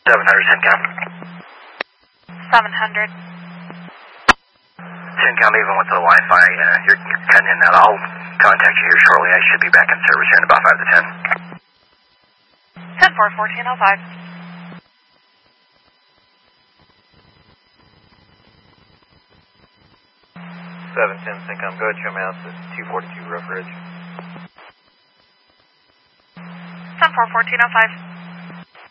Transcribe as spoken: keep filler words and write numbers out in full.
seven hundred, Syncom. seven hundred. Syncom, even with the Wi-Fi, uh, you're, you're cutting in that. I'll contact you here shortly. I should be back in service here in about five to ten. ten four, fourteen oh five. seven ten, Syncom, go ahead, show me out. This is two forty-two Rough Ridge. ten four, fourteen oh five.